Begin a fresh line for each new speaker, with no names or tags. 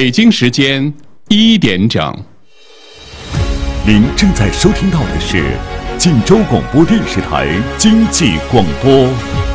北京时间1点整。
您正在收听到的是晋州广播电视台经济广播。